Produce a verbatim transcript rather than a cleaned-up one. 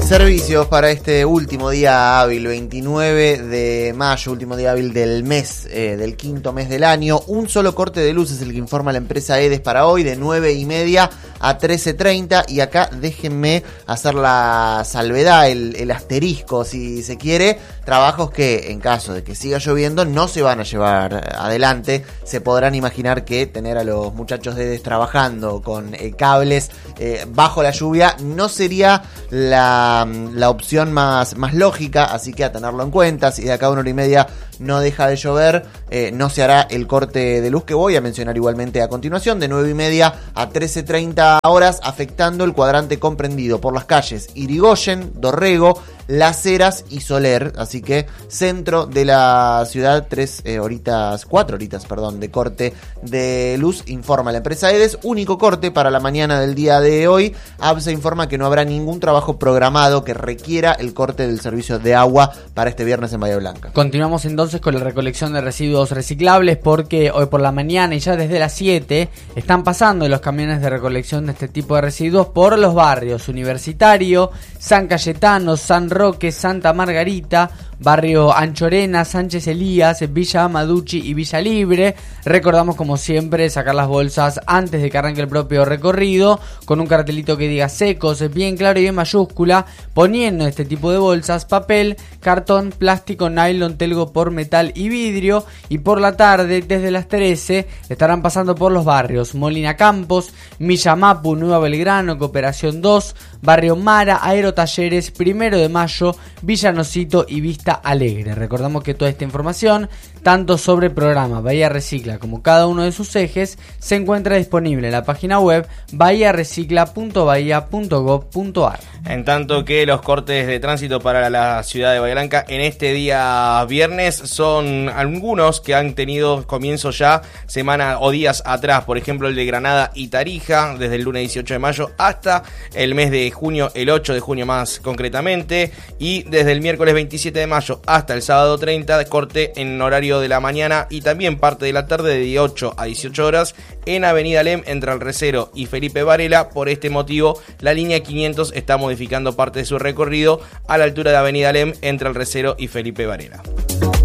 Servicios para este último día hábil, veintinueve de mayo, último día hábil del mes, eh, del quinto mes del año. Un solo corte de luz es el que informa la empresa EDES para hoy, de nueve y media a trece treinta. Y acá déjenme hacer la salvedad, el, el asterisco, si se quiere. Trabajos que, en caso de que siga lloviendo, no se van a llevar adelante. Se podrán imaginar que tener a los muchachos de EDES trabajando con eh, cables eh, bajo la lluvia no sería la la opción más, más lógica, así que a tenerlo en cuenta. Si de acá a una hora y media no deja de llover, eh, no se hará el corte de luz que voy a mencionar igualmente a continuación, de nueve y media a trece treinta horas, afectando el cuadrante comprendido por las calles Irigoyen, Dorrego, Las Heras y Soler. Así que centro de la ciudad, tres eh, horitas, cuatro horitas, perdón, de corte de luz, informa la empresa EDES. Único corte para la mañana del día de hoy. ABSA informa que no habrá ningún trabajo programado que requiera el corte del servicio de agua para este viernes en Bahía Blanca. Continuamos entonces con la recolección de residuos reciclables, porque hoy por la mañana y ya desde las siete están pasando los camiones de recolección de este tipo de residuos por los barrios Universitario, San Cayetano, San Roque, Santa Margarita, barrio Anchorena, Sánchez Elías, Villa Amaduchi y Villa Libre. Recordamos, como siempre, sacar las bolsas antes de que arranque el propio recorrido, con un cartelito que diga secos, bien claro y en mayúscula, poniendo este tipo de bolsas papel, cartón, plástico, nylon, telgo por metal y vidrio. Y por la tarde, desde las trece, estarán pasando por los barrios Molina Campos, Villa Mapu, Nueva Belgrano, Cooperación dos, barrio Mara, Aerotalleres, Primero de Mayo, Villanocito y Vista Alegre. Recordamos que toda esta información, tanto sobre el programa Bahía Recicla como cada uno de sus ejes, se encuentra disponible en la página web bahía recicla punto bahía punto gob punto ar. En tanto que los cortes de tránsito para la ciudad de Bahía Blanca en este día viernes son algunos que han tenido comienzo ya semana o días atrás. Por ejemplo, el de Granada y Tarija, desde el lunes dieciocho de mayo hasta el mes de junio, el ocho de junio más concretamente, y desde el miércoles veintisiete de mayo hasta el sábado treinta, corte en horario de la mañana y también parte de la tarde de ocho a dieciocho horas en Avenida Alem entre Alracero y Felipe Varela. Por este motivo, la línea quinientos está modificando parte de su recorrido a la altura de Avenida Alem entre Alracero y Felipe Varela.